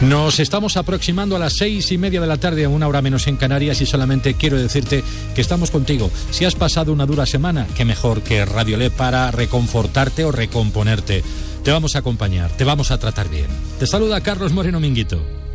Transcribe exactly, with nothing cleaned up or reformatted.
Nos estamos aproximando a las seis y media de la tarde, a una hora menos en Canarias, y solamente quiero decirte que estamos contigo. Si has pasado una dura semana, qué mejor que Radiolé para reconfortarte o recomponerte. Te vamos a acompañar, te vamos a tratar bien. Te saluda Carlos Moreno Minguito.